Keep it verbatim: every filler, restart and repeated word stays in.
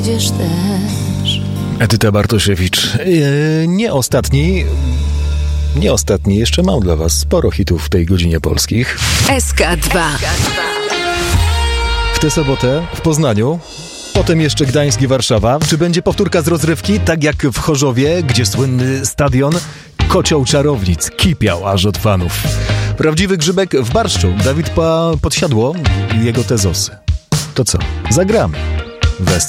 Gdzież też. Edyta Bartosiewicz. Yy, nie ostatni, nie ostatni, jeszcze mam dla was sporo hitów w tej godzinie polskich. S K dwa. W tę sobotę w Poznaniu, potem jeszcze Gdańsk i Warszawa. Czy będzie powtórka z rozrywki, tak jak w Chorzowie, gdzie słynny stadion Kocioł Czarownic kipiał aż od fanów. Prawdziwy grzybek w barszczu. Dawid pa- Podsiadło i jego tezosy. To co? Zagramy. West